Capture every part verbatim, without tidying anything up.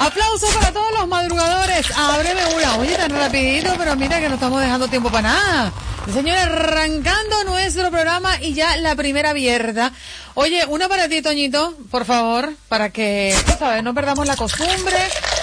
Aplausos para todos los madrugadores. Ábreme una. Oye, tan rapidito, pero mira que no estamos dejando tiempo para nada. Señores, arrancando nuestro programa y ya la primera abierta. Oye, una para ti, Toñito, por favor, para que, tú sabes, no perdamos la costumbre.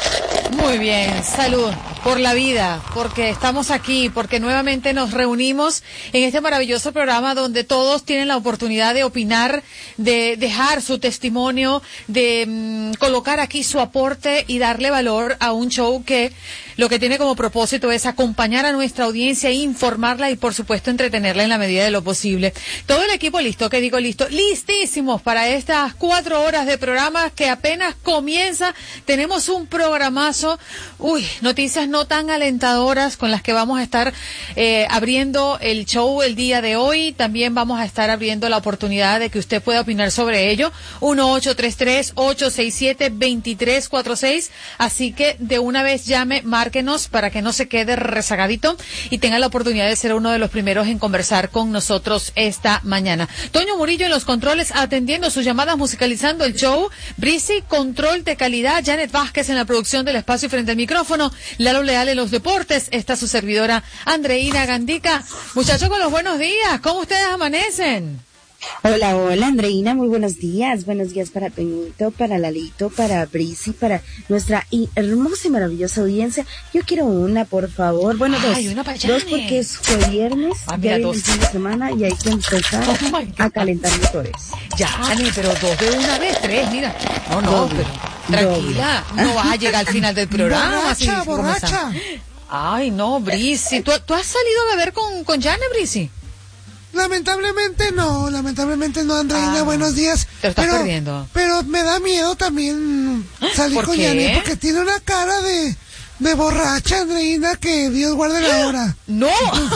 Muy bien, salud por la vida, porque estamos aquí, porque nuevamente nos reunimos en este maravilloso programa donde todos tienen la oportunidad de opinar, de dejar su testimonio, de mmm, colocar aquí su aporte y darle valor a un show que lo que tiene como propósito es acompañar a nuestra audiencia, informarla y por supuesto entretenerla en la medida de lo posible. Todo el equipo listo, ¿qué digo listo? Listísimos para estas cuatro horas de programa que apenas comienza. Tenemos un programazo, uy, noticias no tan alentadoras con las que vamos a estar eh, abriendo el show el día de hoy. También vamos a estar abriendo la oportunidad de que usted pueda opinar sobre ello. uno ocho tres tres, ocho seis siete, dos tres cuatro seis. Así que de una vez llame, márquenos para que no se quede rezagadito y tenga la oportunidad de ser uno de los primeros en conversar con nosotros esta mañana. Toño Murillo en los controles atendiendo sus llamadas, musicalizando el show. Brisi, control de calidad. Janet Vázquez en la producción del espacio frente al micrófono. Lalo Leal en los deportes. Está su servidora Andreina Gandica. Muchachos, con los buenos días. ¿Cómo ustedes amanecen? Hola, hola, Andreina, muy buenos días. Buenos días para Toñito, para Lalito, para Brisi, para nuestra hermosa y maravillosa audiencia. Yo quiero una, por favor. Bueno, dos. Ay, una para dos porque es fue viernes, ah, ya mira, viene el fin de semana y hay que empezar oh a calentar motores. Ya, Ani, pero dos de una vez, tres, mira. No, no, doble, pero tranquila, doble. No vas a llegar al final del programa. Borracha, así, borracha. Ay, no, Brisi. ¿Tú, ¿Tú has salido a beber con, con Janet, Brisi? Lamentablemente no, lamentablemente no, Andreina, ah, buenos días. Te lo estás pero, perdiendo. Pero me da miedo también salir ¿Por con qué? Janet porque tiene una cara de, de borracha, Andreina, que Dios guarde la hora. No,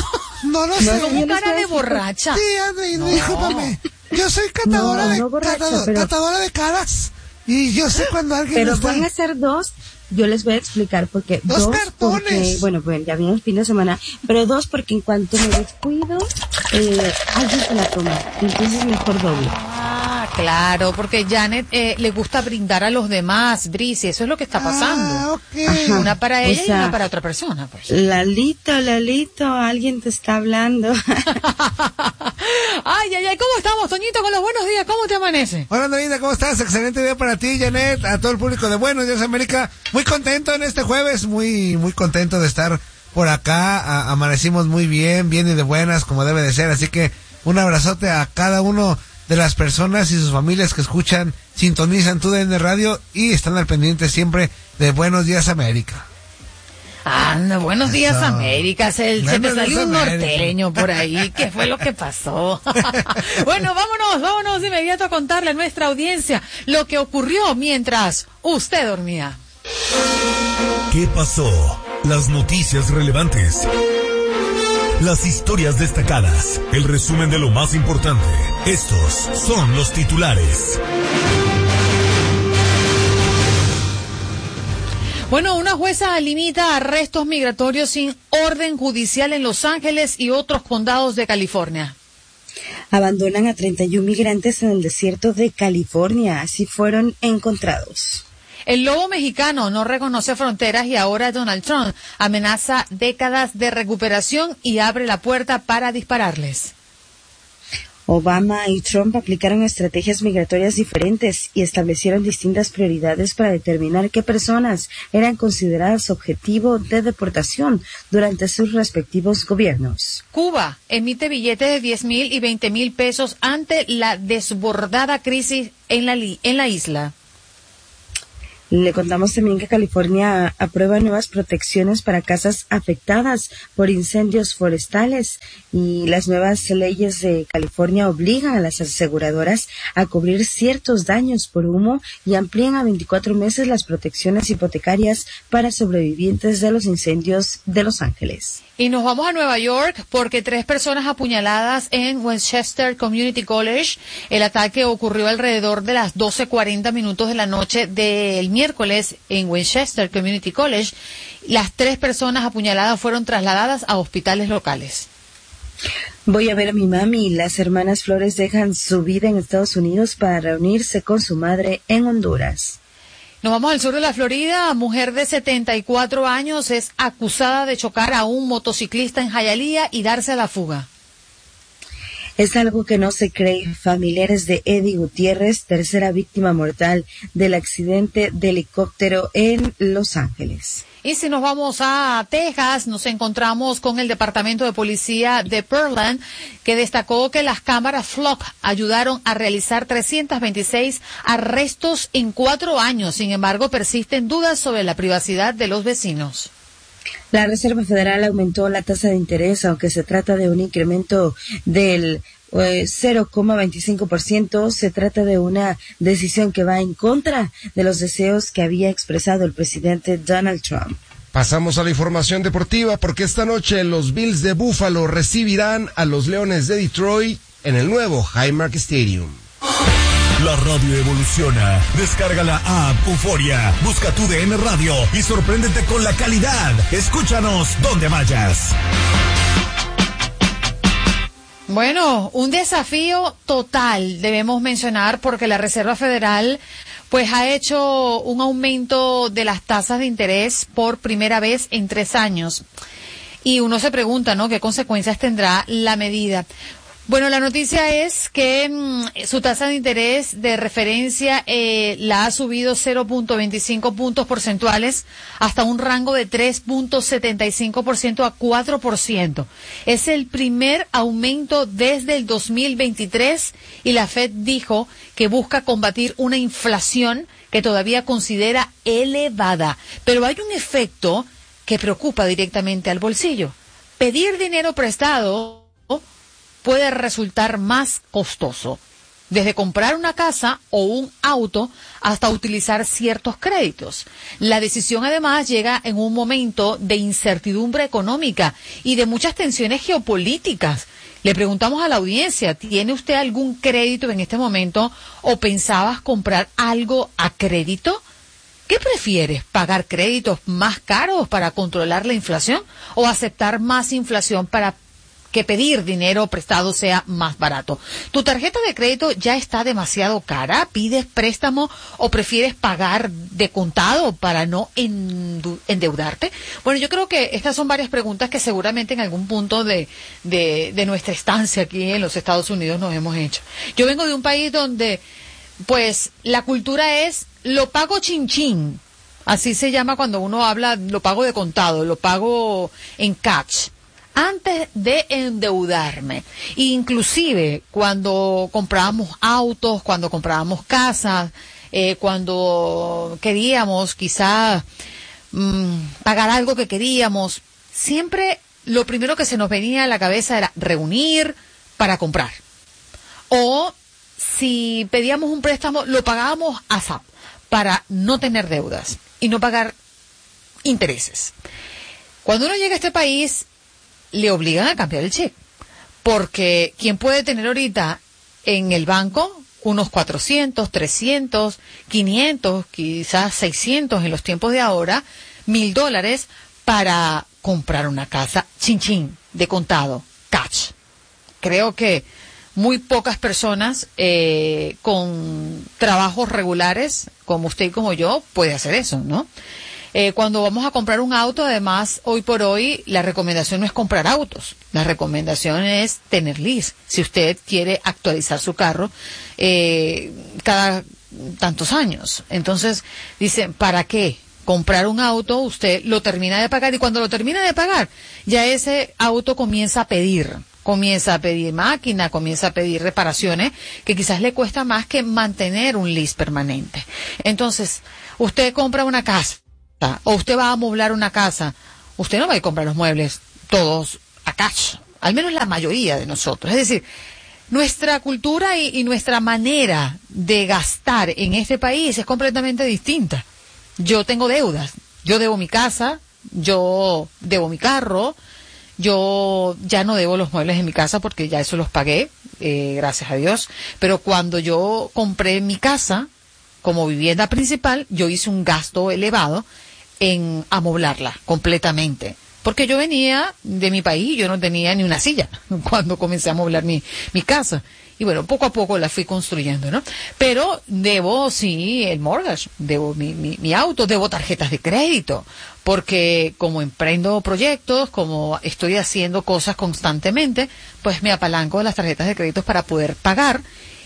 no lo no, sé. ¿Cómo cara de borracha? Sí, Andreina, no. discúlpame. Yo soy catadora, no, de, no borracha, catador, pero... catadora de caras y yo sé cuando alguien Pero está... van a ser dos. Yo les voy a explicar porque dos, dos cartones. Porque, bueno, pues ya viene el fin de semana, pero dos porque en cuanto me descuido, eh, alguien se la toma, entonces mejor doble. Ah, claro, porque Janet eh, le gusta brindar a los demás, Brisi, eso es lo que está pasando. Ah, okay. Ajá. Una para ella o sea, y una para otra persona, pues. Lalito, Lalito, alguien te está hablando. Ay, ay, ay, ¿cómo estamos, Toñito, con los buenos días? ¿Cómo te amanece? Hola, Andreina, ¿cómo estás? Excelente día para ti, Janet, a todo el público de Buenos Días América. Muy contento en este jueves, muy muy contento de estar por acá. A, amanecimos muy bien, bien y de buenas, como debe de ser. Así que un abrazote a cada uno de las personas y sus familias que escuchan, sintonizan tu D N Radio y están al pendiente siempre de Buenos Días América. Anda, buenos Eso. días, América. Se, se me Buenos salió días, un América. norteño por ahí. ¿Qué fue lo que pasó? Bueno, vámonos, vámonos de inmediato a contarle a nuestra audiencia lo que ocurrió mientras usted dormía. ¿Qué pasó? Las noticias relevantes. Las historias destacadas. El resumen de lo más importante. Estos son los titulares. Bueno, una jueza limita arrestos migratorios sin orden judicial en Los Ángeles y otros condados de California. Abandonan a treinta y uno migrantes en el desierto de California, así fueron encontrados. El lobo mexicano no reconoce fronteras y ahora Donald Trump amenaza décadas de recuperación y abre la puerta para dispararles. Obama y Trump aplicaron estrategias migratorias diferentes y establecieron distintas prioridades para determinar qué personas eran consideradas objetivo de deportación durante sus respectivos gobiernos. Cuba emite billetes de diez mil y veinte mil pesos ante la desbordada crisis en la, li- en la isla. Le contamos también que California aprueba nuevas protecciones para casas afectadas por incendios forestales y las nuevas leyes de California obligan a las aseguradoras a cubrir ciertos daños por humo y amplían a veinticuatro meses las protecciones hipotecarias para sobrevivientes de los incendios de Los Ángeles. Y nos vamos a Nueva York porque tres personas apuñaladas en Winchester Community College. El ataque ocurrió alrededor de las doce cuarenta minutos de la noche del miércoles en Winchester Community College. Las tres personas apuñaladas fueron trasladadas a hospitales locales. Voy a ver a mi mami. Las hermanas Flores dejan su vida en Estados Unidos para reunirse con su madre en Honduras. Nos vamos al sur de la Florida. Mujer de setenta y cuatro años es acusada de chocar a un motociclista en Hialeah y darse a la fuga. Es algo que no se cree. Familiares de Eddie Gutiérrez, tercera víctima mortal del accidente de helicóptero en Los Ángeles. Y si nos vamos a Texas, nos encontramos con el Departamento de Policía de Pearland, que destacó que las cámaras Flock ayudaron a realizar trescientos veintiséis arrestos en cuatro años. Sin embargo, persisten dudas sobre la privacidad de los vecinos. La Reserva Federal aumentó la tasa de interés, aunque se trata de un incremento del eh, cero coma veinticinco por ciento. Se trata de una decisión que va en contra de los deseos que había expresado el presidente Donald Trump. Pasamos a la información deportiva porque esta noche los Bills de Buffalo recibirán a los Leones de Detroit en el nuevo Highmark Stadium. La radio evoluciona. Descarga la app Euforia, busca tu D N Radio y sorpréndete con la calidad. Escúchanos donde vayas. Bueno, un desafío total debemos mencionar porque la Reserva Federal pues ha hecho un aumento de las tasas de interés por primera vez en tres años. Y uno se pregunta, ¿no?, ¿qué consecuencias tendrá la medida? Bueno, la noticia es que mmm, su tasa de interés de referencia eh, la ha subido cero punto veinticinco puntos porcentuales hasta un rango de tres punto setenta y cinco por ciento a cuatro por ciento. Es el primer aumento desde el dos mil veintitrés y la Fed dijo que busca combatir una inflación que todavía considera elevada. Pero hay un efecto que preocupa directamente al bolsillo. Pedir dinero prestado puede resultar más costoso, desde comprar una casa o un auto hasta utilizar ciertos créditos. La decisión además llega en un momento de incertidumbre económica y de muchas tensiones geopolíticas. Le preguntamos a la audiencia, ¿tiene usted algún crédito en este momento o pensabas comprar algo a crédito? ¿Qué prefieres, pagar créditos más caros para controlar la inflación o aceptar más inflación para que pedir dinero prestado sea más barato? ¿Tu tarjeta de crédito ya está demasiado cara? ¿Pides préstamo o prefieres pagar de contado para no endeudarte? Bueno, yo creo que estas son varias preguntas que seguramente en algún punto de, de, de nuestra estancia aquí en los Estados Unidos nos hemos hecho. Yo vengo de un país donde, pues, la cultura es lo pago chin chin. Así se llama cuando uno habla, lo pago de contado, lo pago en cash, antes de endeudarme. Inclusive cuando comprábamos autos, cuando comprábamos casas, eh, cuando queríamos quizá mmm, pagar algo que queríamos, siempre lo primero que se nos venía a la cabeza era reunir para comprar. O si pedíamos un préstamo, lo pagábamos a S A P para no tener deudas y no pagar intereses. Cuando uno llega a este país, le obligan a cambiar el cheque, porque ¿quién puede tener ahorita en el banco unos cuatrocientos, trescientos, quinientos, quizás seiscientos en los tiempos de ahora, mil dólares para comprar una casa chin chin, de contado, cash? Creo que muy pocas personas eh, con trabajos regulares, como usted y como yo, puede hacer eso, ¿no? Eh, cuando vamos a comprar un auto, además, hoy por hoy, la recomendación no es comprar autos. La recomendación es tener lease. Si usted quiere actualizar su carro eh, cada tantos años. Entonces, dicen, ¿para qué comprar un auto? Usted lo termina de pagar y cuando lo termina de pagar, ya ese auto comienza a pedir. Comienza a pedir máquina, comienza a pedir reparaciones que quizás le cuesta más que mantener un lease permanente. Entonces, usted compra una casa, o usted va a amoblar una casa, usted no va a comprar los muebles todos a cash, al menos la mayoría de nosotros. Es decir, nuestra cultura y, y nuestra manera de gastar en este país es completamente distinta. Yo tengo deudas, yo debo mi casa, yo debo mi carro, yo ya no debo los muebles en mi casa porque ya eso los pagué, eh, gracias a Dios, pero cuando yo compré mi casa como vivienda principal, yo hice un gasto elevado en amoblarla completamente, porque yo venía de mi país y yo no tenía ni una silla cuando comencé a amoblar mi, mi casa. y bueno, poco a poco la fui construyendo, ¿no? Pero debo, sí, el mortgage, debo mi, mi, mi auto, debo tarjetas de crédito, porque como emprendo proyectos, como estoy haciendo cosas constantemente, pues me apalanco de las tarjetas de crédito para poder pagar,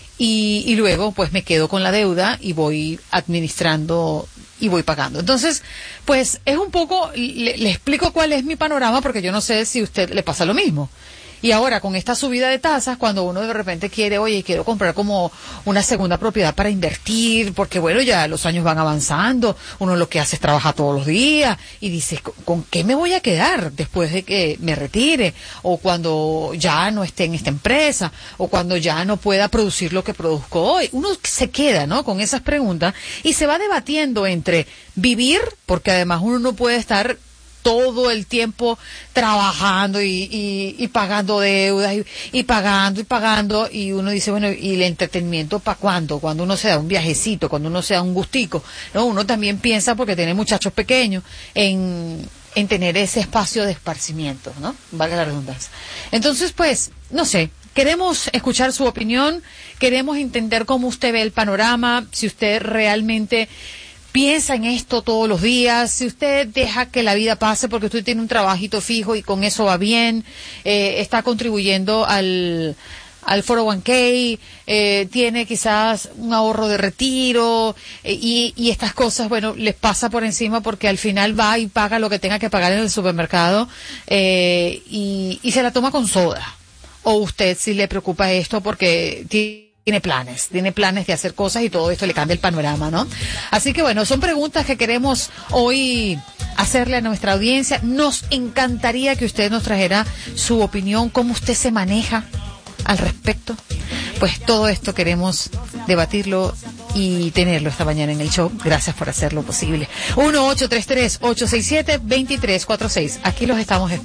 y, y luego pues me quedo con la deuda y voy administrando y voy pagando. Entonces, pues es un poco, le, le explico cuál es mi panorama, porque yo no sé si a usted le pasa lo mismo. Y ahora, con esta subida de tasas, cuando uno de repente quiere, oye, quiero comprar como una segunda propiedad para invertir, porque bueno, ya los años van avanzando, uno lo que hace es trabajar todos los días, y dice, ¿con qué me voy a quedar después de que me retire? O cuando ya no esté en esta empresa, o cuando ya no pueda producir lo que produzco hoy. Uno se queda, ¿no?, con esas preguntas, y se va debatiendo entre vivir, porque además uno no puede estar todo el tiempo trabajando y, y, y pagando deudas y, y pagando y pagando, y uno dice, bueno, ¿y el entretenimiento para cuándo? Cuando uno se da un viajecito, cuando uno se da un gustico, ¿no? Uno también piensa, porque tiene muchachos pequeños, en, en tener ese espacio de esparcimiento, ¿no? Valga la redundancia. Entonces, pues, no sé, queremos escuchar su opinión, queremos entender cómo usted ve el panorama, si usted realmente piensa en esto todos los días, si usted deja que la vida pase porque usted tiene un trabajito fijo y con eso va bien, eh, está contribuyendo al, al cuatro oh uno k, eh, tiene quizás un ahorro de retiro, eh, y, y estas cosas, bueno, les pasa por encima porque al final va y paga lo que tenga que pagar en el supermercado, eh, y, y se la toma con soda. O usted si le preocupa esto porque tiene Tiene planes, tiene planes de hacer cosas y todo esto le cambia el panorama, ¿no? Así que bueno, son preguntas que queremos hoy hacerle a nuestra audiencia. Nos encantaría que usted nos trajera su opinión, cómo usted se maneja al respecto. Pues todo esto queremos debatirlo y tenerlo esta mañana en el show. Gracias por hacerlo posible. uno ocho tres tres, ocho seis siete, dos tres cuatro seis. Aquí los estamos esperando.